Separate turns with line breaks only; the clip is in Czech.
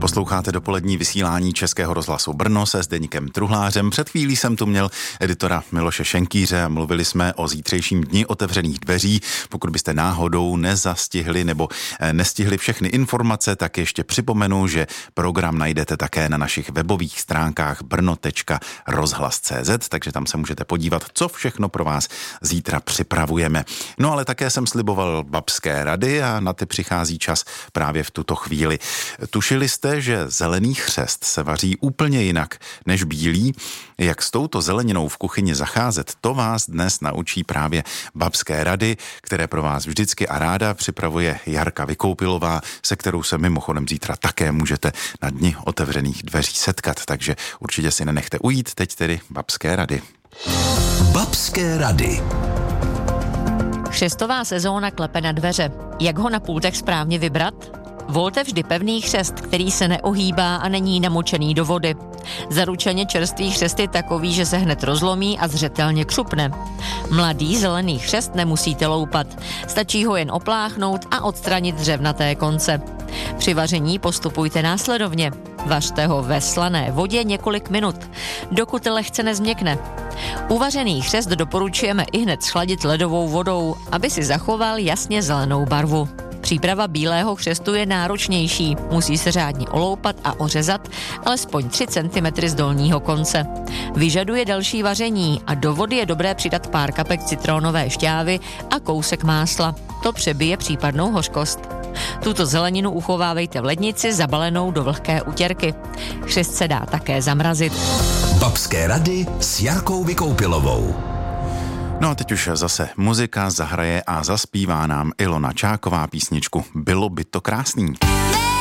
Posloucháte dopolední vysílání Českého rozhlasu Brno se Zdeňkem Truhlářem. Před chvílí jsem tu měl editora Miloše Šenkýře a mluvili jsme o zítřejším dni otevřených dveří. Pokud byste náhodou nezastihli nebo nestihli všechny informace, tak ještě připomenu, že program najdete také na našich webových stránkách brno.rozhlas.cz, takže tam se můžete podívat, co všechno pro vás zítra připravujeme. No ale také jsem sliboval babské rady a na ty přichází čas právě v tuto chvíli. Tušili jste, že zelený chřest se vaří úplně jinak než bílý? Jak s touto zeleninou v kuchyni zacházet, to vás dnes naučí právě babské rady, které pro vás vždycky a ráda připravuje Jarka Vykoupilová, se kterou se mimochodem zítra také můžete na dni otevřených dveří setkat, takže určitě si nenechte ujít, teď tedy babské rady.
Babské rady.
Chřestová sezóna klepe na dveře. Jak ho na pultech správně vybrat? Volte vždy pevný chřest, který se neohýbá a není namočený do vody. Zaručeně čerstvý chřest je takový, že se hned rozlomí a zřetelně křupne. Mladý zelený chřest nemusíte loupat. Stačí ho jen opláchnout a odstranit dřevnaté konce. Při vaření postupujte následovně. Vařte ho ve slané vodě několik minut, dokud lehce nezměkne. Uvařený chřest doporučujeme ihned schladit ledovou vodou, aby si zachoval jasně zelenou barvu. Příprava bílého chřestu je náročnější, musí se řádně oloupat a ořezat alespoň 3 cm z dolního konce. Vyžaduje další vaření a do vody je dobré přidat pár kapek citronové šťávy a kousek másla. To přebije případnou hořkost. Tuto zeleninu uchovávejte v lednici zabalenou do vlhké utěrky. Chřest se dá také zamrazit.
Babské rady s Jarkou Vykoupilovou.
No a teď už zase muzika zahraje a zaspívá nám Ilona Čáková písničku Bylo by to krásný.